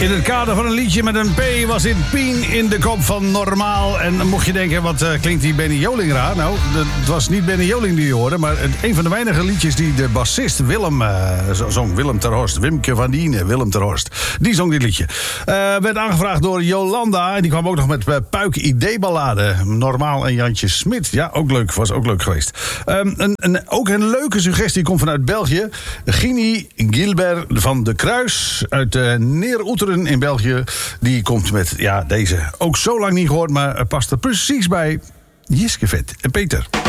In het kader van een liedje met een P was dit Pien in de kop van Normaal. En mocht je denken, wat klinkt die Benny Joling raar? Nou, het was niet Benny Joling die je hoorde, maar een van de weinige liedjes die de bassist Willem zong. Willem ter Horst, Wimke van Dienen, Willem ter Horst. Die zong dit liedje. Werd aangevraagd door Jolanda en die kwam ook nog met Puik ID-ballade. Normaal en Jantje Smit. Ja, ook leuk, was ook leuk geweest. Ook een leuke suggestie komt vanuit België. Gini Gilbert van de Kruis uit Neer-Oeteren in België. Die komt met deze. Ook zo lang niet gehoord, maar past er precies bij Jiske Vet en Peter.